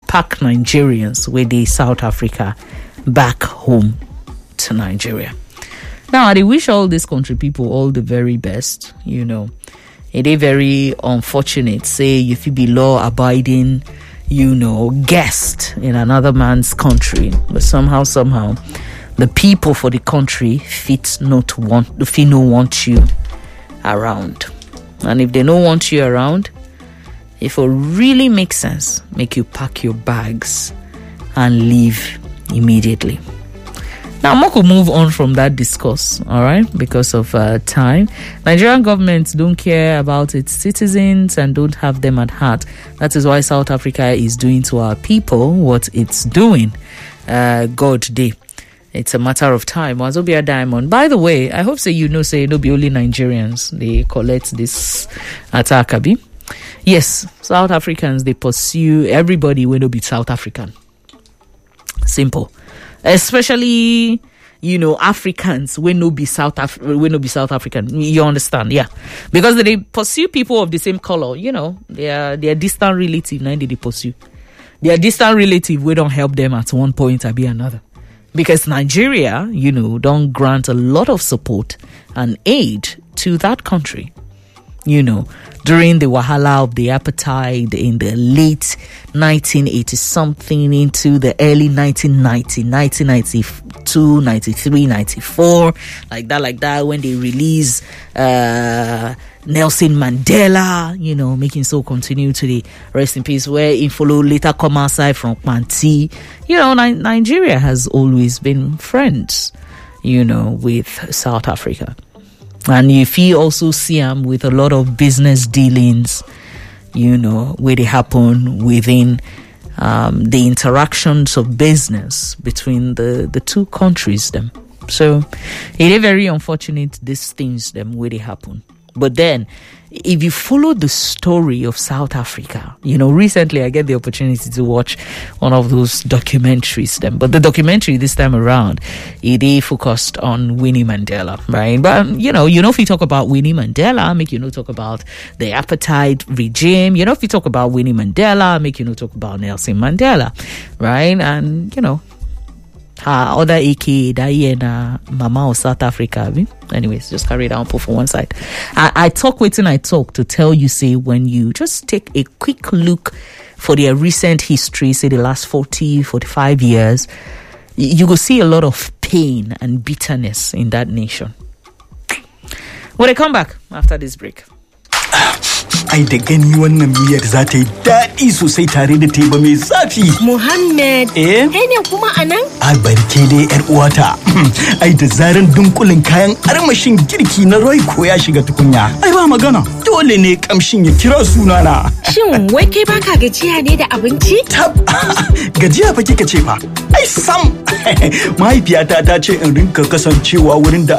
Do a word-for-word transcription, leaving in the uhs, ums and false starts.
pack Nigerians with the South Africa back home to Nigeria. Now, I wish all these country people all the very best. You know, it is very unfortunate. Say if you be law-abiding, you know, guest in another man's country, but somehow, somehow, the people for the country fit not want, fit no want you around. And if they don't want you around, if it really makes sense, make you pack your bags and leave immediately. Now, I'm not going to move on from that discourse, all right, because of uh, time. Nigerian government don't care about its citizens and don't have them at heart. That is why South Africa is doing to our people what it's doing. Uh, God day. It's a matter of time. Wazobia Diamond. By the way, I hope say you know, say no be only Nigerians they collect this attack, Abi. Yes, South Africans, they pursue everybody when they be South African. Simple. Especially, you know, Africans when no be South Af- when no be South African. You understand? Yeah. Because they pursue people of the same color, you know, they are they are distant relative, now they pursue. They are distant relative, we don't help them at one point or be another. Because Nigeria, you know, don't grant a lot of support and aid to that country. You know, during the wahala of the apartheid in the late nineteen eighty something into the early nineteen ninety, nineteen ninety-two, ninety-three, ninety-four, like that, like that, when they release uh, Nelson Mandela, you know, making so continue to the rest in peace, where it follow later come outside from Kwanti. You know, Ni- Nigeria has always been friends, you know, with South Africa. And if you also see them with a lot of business dealings, you know, where they happen within um, the interactions of business between the, the two countries, them. So it is very unfortunate these things, them, where they happen. But then, if you follow the story of South Africa, you know, recently I get the opportunity to watch one of those documentaries, them. But the documentary this time around, it is focused on Winnie Mandela, right? But, you know, you know, if you talk about Winnie Mandela, make you know talk about the apartheid regime. You know, if you talk about Winnie Mandela, make you know talk about Nelson Mandela, right? And, you know, her other A K A, Diana, Mama of South Africa. Anyways, just carry it down, put for one side. I, I talk waiting I talk to tell you, say, when you just take a quick look for their recent history, say the last forty, forty-five years, you will see a lot of pain and bitterness in that nation. When I come back after this break. Ai da gani wannan miyar za ta yi daɗi sosai tare da teba mai zafi. Muhammad, eh? Kai ne kuma a nan? Albarke dai yar uwata. Ai da zaran dunkulin kayan armashin girki na Royco ya shiga tukunya. Ai ba magana. Dole ne kamshin ya kira sunana. Shin wai kai baka gajiya ne da abinci? Tab. Gajiya fa kika ce fa. Ai sam. Mahaifiyata ta ce in rinka kasancewa wurin da